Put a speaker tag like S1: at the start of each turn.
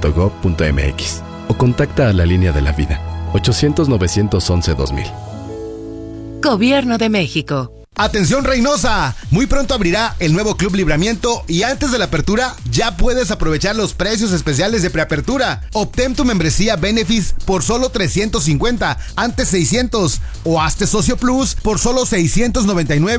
S1: libre.gov.mx o contacta a la Línea de la Vida 800-911-2000.
S2: Gobierno de México.
S3: ¡Atención Reynosa! Muy pronto abrirá el nuevo Club Libramiento y antes de la apertura ya puedes aprovechar los precios especiales de preapertura. Obtén tu membresía Benefis por solo $350, antes $600, o hazte Socio Plus por solo $699.